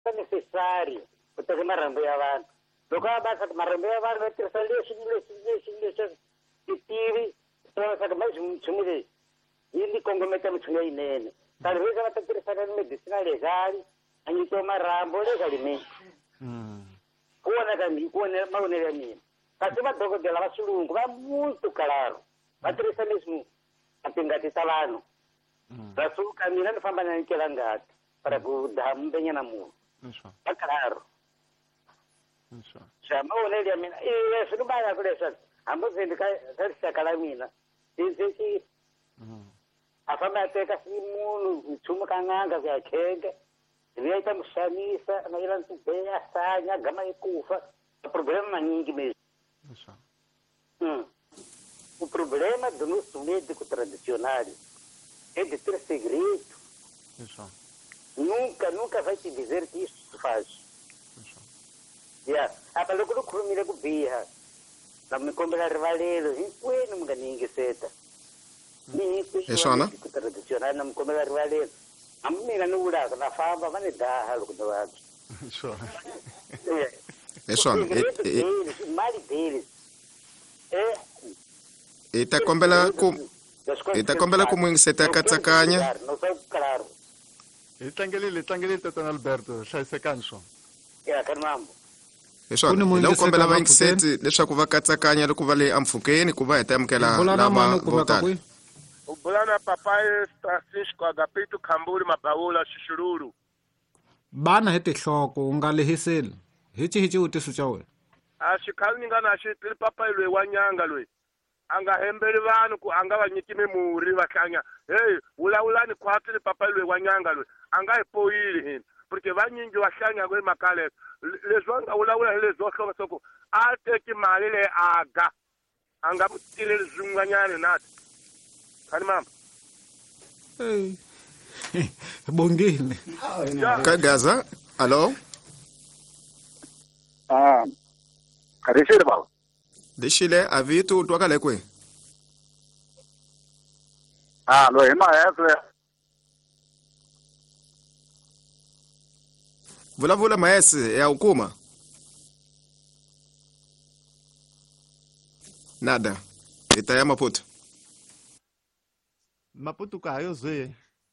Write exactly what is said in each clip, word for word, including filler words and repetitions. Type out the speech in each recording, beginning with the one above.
necessário para ter marrambo ya vanhu loko a basa marrambo ya vanhu va tirhisa leswi leswi leswi leswi titivi swa mais nchumu leyi yi ni kongometa minchumu leyinene nkarhi visa va ta tirhisana ni medicinal legal a nyikiwa marhambo legal mini ku vona ka mi ku vona mavonelo ya mina kasi vadokodela va xilungu va muito claro va tirhisa leswi a tingati ta vanhu va suka mina ni famba na nyikela ngati para ku daha mbenyana munhu va claro xa mavonelo ya mina i swi ni vaya ku leswaku hambi ndzeni ka ka rixaka la mina ndzi a famba a teka munhu nchumu ka n'anga ku ya khenga ivi ya ta n'wi xanisa na yela ntsubeya ya sanya gama yi kufa problema manyingi mesmo hum. O problema do nosso médico tradicional é de ter segredo. Isso. Nunca, nunca vai te dizer que isso se faz. Isso. Yeah. A pelo que não comida com birra. Não me come a rivalelo. Inquê não me ganingue seta. Isso, né? O tradicional não me come a rivalelo. A menina não ura, na fama vai dar algo do lado. Isso. Isso. O segredo deles, o mal deles é itakombela ku itakombela ku mwingiseta katsakanya itlangelile itlangelile tatana Alberto hlayisekanso ya kanambo leswo loko kombela va yingiseti leswaku va katsakanya loko va le amfukeni ku va heta amukela lava votala ubulana papai Francisco Agapito Khambuli Mabawula Shishururu bana hete hloko unga lehiseli hichi hichi utisu cha wena a xikhali ngana xi tili papai lwe wa nyanga lwe anga hembeli vanhu ku anga va nyiki memuri va hlanya hey wulawulani khwati ni papai lwe wa nyanga lwe anga hi poyili hina porque va nyingi va hlanya ku makale leswi anga wulawula hi leswo hlonga soko a teki mali le aga anga mutile zwinganyana nathi khani mama hey bongile kagaza allo ah karishile baba dishile avitu twakale kwe ah lo hema yasle vula vula maese ya hukuma nada itaya Maputo Maputo kayo zwe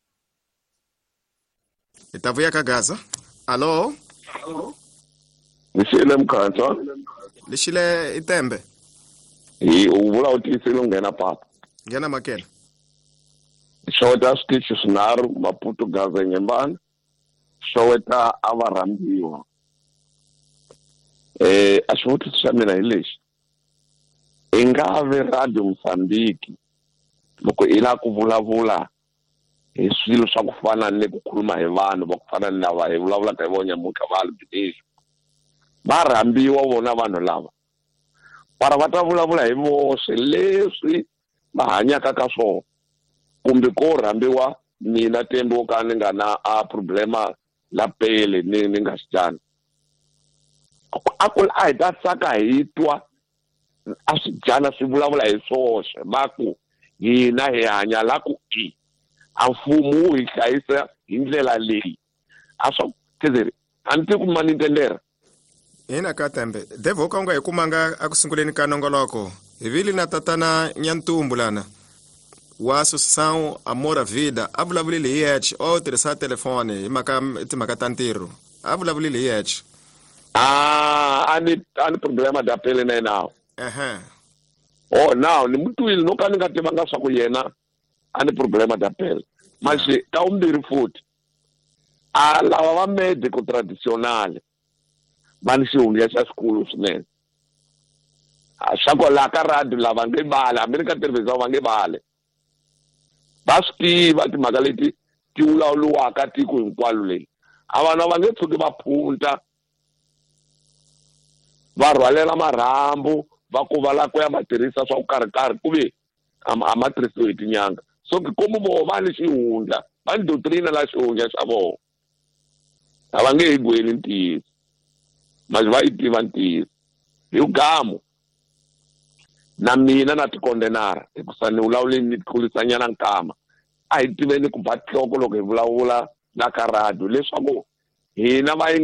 itavuya kagaza allo allo Lishile mkhanto lishile itembe i uvula utisi lungena papa ngena makela showeta stitch scenario Maputo gaza nyembani showeta avarambiwa eh ashuti tsamina hileshi ingave radio Mozambique loko ila ku vulavula hi swilo swa ku fana ni ku khuluma hi vanhu va ku fana na va hi vulavula ka vonya muka va lebisi va rambiwa vona vanhu lava para va ta vulavula hi voxe leswi va hanyaka ka swona kumbe ko rambiwa mina tembo ka ni nga na a problema la pele ni ni nga xitana a ku a hi ta tsaka hi twa a swi jana swi vulavula hi swoxe va ku hina hi hanya la ku i a mfumo hi hlayisa hi ndlela leyi a swo kezeri a ni ku mani tendera ina ka tembe devo ka unga hi kumanga akusunguleni ka nongoloko hivili na tatana Nyantumbu lana wa Associação Amor à Vida avulavulile hi yech o tirhisa telefone hi maka timhaka ta ntirho avulavulile hi yech ah ani ani problema da pele na now ehe oh now ni mutwile no ka ni nga tivanga swa ku yena ani problema da pele manje ka umbiri futhi a lava va medico tradizionale mani xihundla xa xikulu swinene a xako la ka radio lava nge bala America television va nge bale va swi tiva timhaka leti ti vulavuriwaka tiko hinkwalo leyi a vanhu va nge tshuki va phunta va rhwalela marhambu va ku va la ku ya matirhisa swa ku karhikarhi ku ve a matirhisiwe hi tinyanga so komu vo va ni xihundla va ni doctrine la xihundla xa vona a va nge hi gweni ntiyiso mas va yi tiva ntiyiso hi ugamu na mina na tikondenara hikusa ni vulavule ni tikhulisanyana nkama a hi tiveni ku ba tlhoko loko hi vulavula na ka radio leswaku hina va